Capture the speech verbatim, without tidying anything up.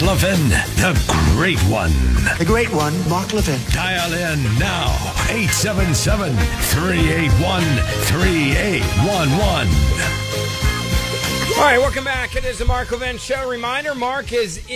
Levin, the great one. The great one, Mark Levin. Dial in now, eight seven seven, three eight one, three eight one one. All right, welcome back. It is the Mark Levin Show. Reminder, Mark is